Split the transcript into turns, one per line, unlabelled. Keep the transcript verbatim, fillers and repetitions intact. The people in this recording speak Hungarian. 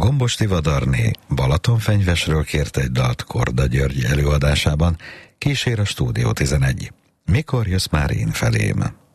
Gombos Tivadarné Balatonfenyvesről kért egy dalt Korda György előadásában. Kísér a Stúdió tizenegy. Mikor jössz már én felém?